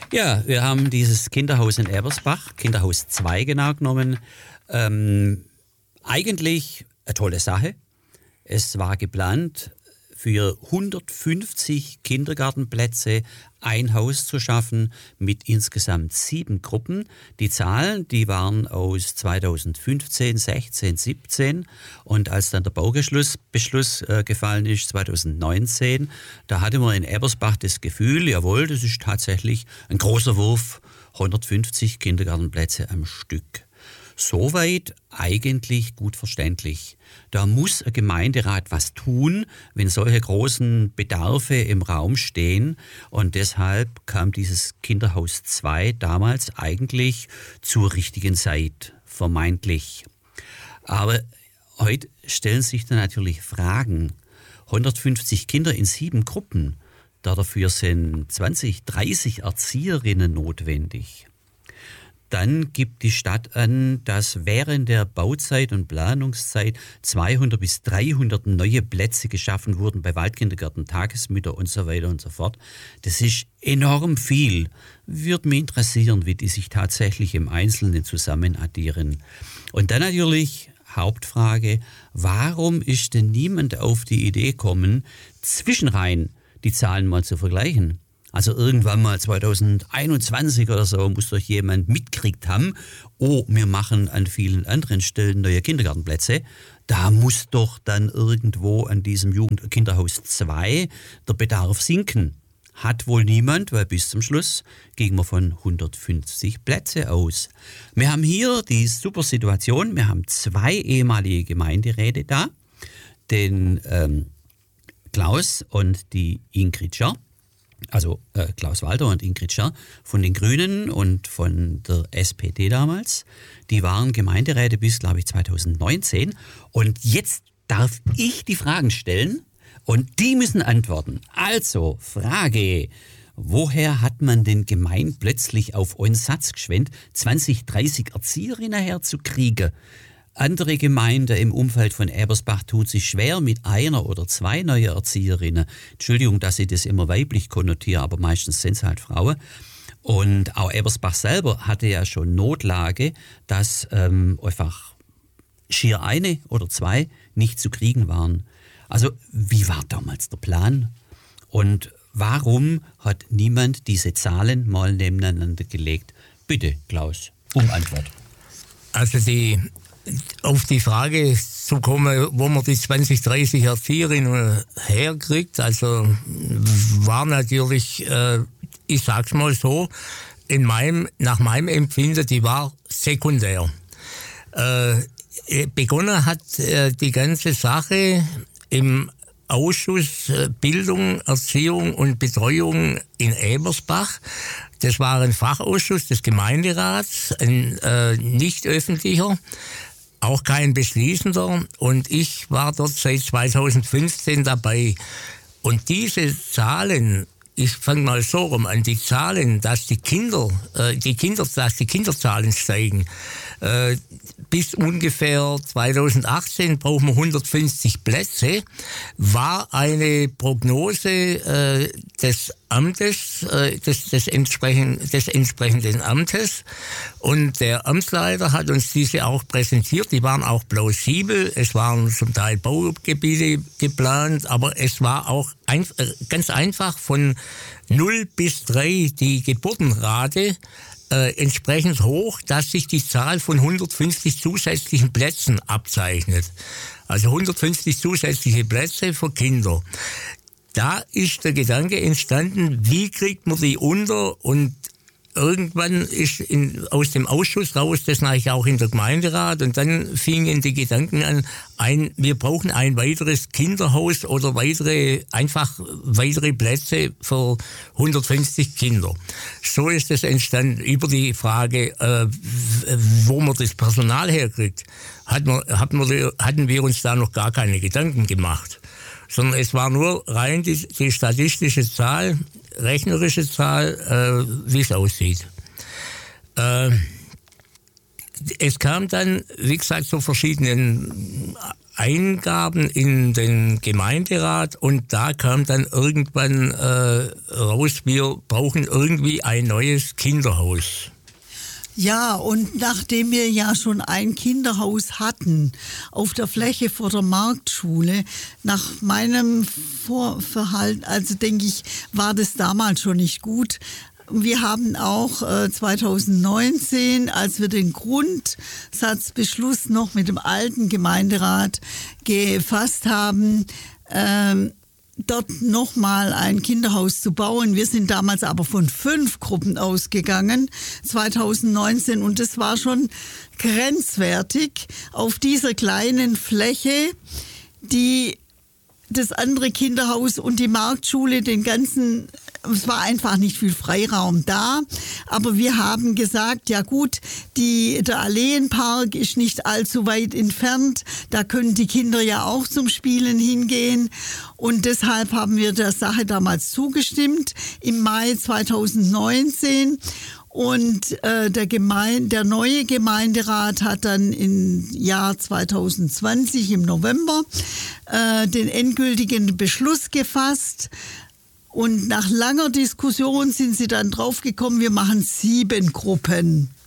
Ja, wir haben dieses Kinderhaus in Ebersbach, Kinderhaus 2 genau genommen. Eigentlich eine tolle Sache. Es war geplant, für 150 Kindergartenplätze ein Haus zu schaffen mit insgesamt 7 Gruppen. Die Zahlen, die waren aus 2015, 16, 17 und als dann der Baubeschluss gefallen ist, 2019, da hatte man in Ebersbach das Gefühl, jawohl, das ist tatsächlich ein großer Wurf, 150 Kindergartenplätze am Stück. Soweit eigentlich gut verständlich. Da muss ein Gemeinderat was tun, wenn solche großen Bedarfe im Raum stehen. Und deshalb kam dieses Kinderhaus 2 damals eigentlich zur richtigen Zeit, vermeintlich. Aber heute stellen sich da natürlich Fragen. 150 Kinder in 7 Gruppen, dafür sind 20, 30 Erzieherinnen notwendig. Dann gibt die Stadt an, dass während der Bauzeit und Planungszeit 200 bis 300 neue Plätze geschaffen wurden bei Waldkindergärten, Tagesmütter und so weiter und so fort. Das ist enorm viel. Würde mich interessieren, wie die sich tatsächlich im Einzelnen zusammen addieren. Und dann natürlich Hauptfrage, warum ist denn niemand auf die Idee gekommen, zwischenrein die Zahlen mal zu vergleichen? Also irgendwann mal 2021 oder so muss doch jemand mitgekriegt haben, oh, wir machen an vielen anderen Stellen neue Kindergartenplätze. Da muss doch dann irgendwo an diesem Kinderhaus 2 der Bedarf sinken. Hat wohl niemand, weil bis zum Schluss gingen wir von 150 Plätze aus. Wir haben hier die super Situation, wir haben 2 ehemalige Gemeinderäte da, den Klaus und die Ingrid Scher. Also Klaus Walter und Ingrid Scher von den Grünen und von der SPD damals. Die waren Gemeinderäte bis, glaube ich, 2019. Und jetzt darf ich die Fragen stellen und die müssen antworten. Also, Frage, woher hat man denn gemeint, plötzlich auf einen Satz geschwenkt, 20, 30 Erzieherinnen herzukriegen? Andere Gemeinden im Umfeld von Ebersbach tun sich schwer mit 1 oder 2 neuen Erzieherinnen. Entschuldigung, dass ich das immer weiblich konnotiere, aber meistens sind es halt Frauen. Und auch Ebersbach selber hatte ja schon Notlage, dass einfach schier 1 oder 2 nicht zu kriegen waren. Also wie war damals der Plan? Und warum hat niemand diese Zahlen mal nebeneinander gelegt? Bitte, Klaus, um Antwort. Also auf die Frage zu kommen, wo man die 20, 30 Erzieherinnen herkriegt, also war natürlich, ich sag's mal so, nach meinem Empfinden, die war sekundär. Begonnen hat die ganze Sache im Ausschuss Bildung, Erziehung und Betreuung in Ebersbach. Das war ein Fachausschuss des Gemeinderats, ein nicht öffentlicher, auch kein beschließender, und ich war dort seit 2015 dabei. Und diese Zahlen, ich fange mal so rum an, die Zahlen, dass die Kinderzahlen steigen, bis ungefähr 2018 brauchen wir 150 Plätze, war eine Prognose des Amtes, des entsprechenden Amtes. Und der Amtsleiter hat uns diese auch präsentiert. Die waren auch plausibel. Es waren zum Teil Baugebiete geplant, aber es war auch ganz einfach von 0 bis 3 die Geburtenrate entsprechend hoch, dass sich die Zahl von 150 zusätzlichen Plätzen abzeichnet. Also 150 zusätzliche Plätze für Kinder. Da ist der Gedanke entstanden, wie kriegt man die unter, und irgendwann ist aus dem Ausschuss raus, das nachher auch in der Gemeinderat, und dann fingen die Gedanken an, wir brauchen ein weiteres Kinderhaus oder weitere Plätze für 150 Kinder. So ist es entstanden. Über die Frage, wo man das Personal herkriegt, hatten wir uns da noch gar keine Gedanken gemacht. Sondern es war nur rein die statistische Zahl, rechnerische Zahl, wie es aussieht. Es kam dann, wie gesagt, zu verschiedenen Eingaben in den Gemeinderat und da kam dann irgendwann raus, wir brauchen irgendwie ein neues Kinderhaus. Ja, und nachdem wir ja schon ein Kinderhaus hatten auf der Fläche vor der Marktschule, nach meinem Vorverhalten, also denke ich, war das damals schon nicht gut. Wir haben auch 2019, als wir den Grundsatzbeschluss noch mit dem alten Gemeinderat gefasst haben, dort nochmal ein Kinderhaus zu bauen. Wir sind damals aber von 5 Gruppen ausgegangen, 2019, und das war schon grenzwertig auf dieser kleinen Fläche, die das andere Kinderhaus und die Marktschule, es war einfach nicht viel Freiraum da, aber wir haben gesagt, ja gut, der Alleenpark ist nicht allzu weit entfernt, da können die Kinder ja auch zum Spielen hingehen und deshalb haben wir der Sache damals zugestimmt im Mai 2019. Und der neue Gemeinderat hat dann im Jahr 2020 im November den endgültigen Beschluss gefasst. Und nach langer Diskussion sind sie dann draufgekommen, wir machen 7 Gruppen.